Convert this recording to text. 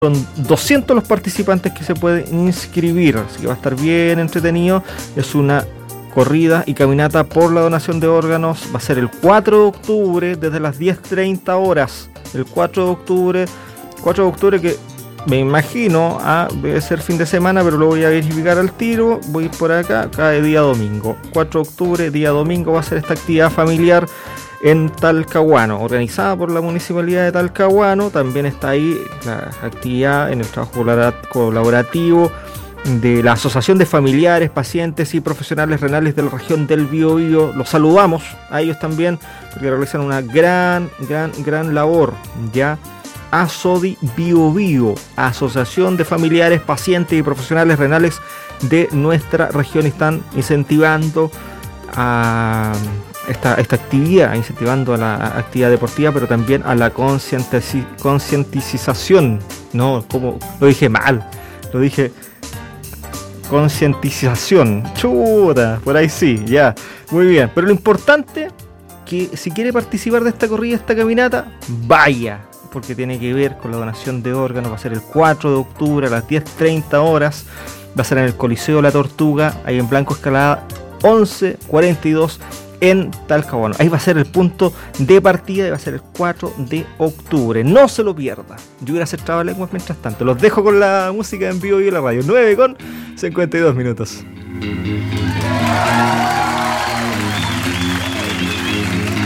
Son 200 los participantes que se pueden inscribir, así que va a estar bien entretenido. Es una corrida y caminata por la donación de órganos. Va a ser el 4 de octubre desde las 10:30 horas. El 4 de octubre que me imagino debe ser fin de semana, pero lo voy a verificar al tiro. Voy por acá, cae día domingo. 4 de octubre, día domingo, va a ser esta actividad familiar en Talcahuano, organizada por la Municipalidad de Talcahuano. También está ahí la actividad en el trabajo colaborativo de la Asociación de Familiares, Pacientes y Profesionales Renales de la región del Biobío. Los saludamos a ellos también, porque realizan una gran labor, ya. ASODI Biobío, Asociación de Familiares, Pacientes y Profesionales Renales de nuestra región, están incentivando a esta actividad, incentivando a la actividad deportiva, pero también a la concientización. No, como lo dije mal, lo dije concientización. Chuta, por ahí sí, ya, muy bien. Pero lo importante, que si quiere participar de esta corrida, esta caminata, vaya, porque tiene que ver con la donación de órganos. Va a ser el 4 de octubre a las 10:30 horas. Va a ser en el Coliseo La Tortuga, ahí en Blanco Escalada 1142 en Talcahuano. Ahí va a ser el punto de partida y va a ser el 4 de octubre. No se lo pierda. Yo voy a hacer trabalenguas mientras tanto. Los dejo con la música en vivo y en la radio. 9:52 minutos.